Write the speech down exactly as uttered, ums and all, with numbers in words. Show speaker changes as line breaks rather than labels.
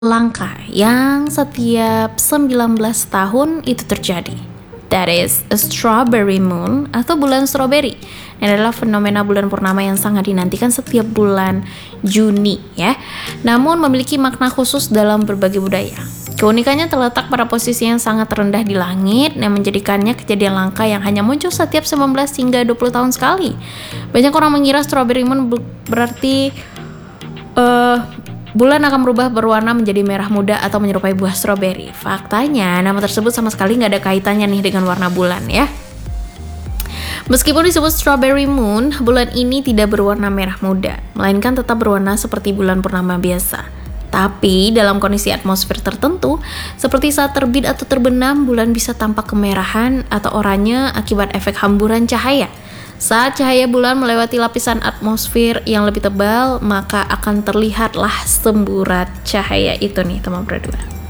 langka yang setiap sembilan belas tahun itu terjadi. That is a strawberry moon atau bulan strawberry. Ini adalah fenomena bulan purnama yang sangat dinantikan setiap bulan Juni ya. Namun memiliki makna khusus dalam berbagai budaya. Keunikannya terletak pada posisi yang sangat rendah di langit yang menjadikannya kejadian langka yang hanya muncul setiap sembilan belas hingga dua puluh tahun sekali. Banyak orang mengira strawberry moon berarti uh, bulan akan berubah berwarna menjadi merah muda atau menyerupai buah stroberi. Faktanya, nama tersebut sama sekali nggak ada kaitannya nih dengan warna bulan ya. Meskipun disebut strawberry moon, bulan ini tidak berwarna merah muda, melainkan tetap berwarna seperti bulan purnama biasa. Tapi dalam kondisi atmosfer tertentu, seperti saat terbit atau terbenam, bulan bisa tampak kemerahan atau oranye akibat efek hamburan cahaya. Saat cahaya bulan melewati lapisan atmosfer yang lebih tebal, maka akan terlihatlah semburat cahaya itu nih teman berdua.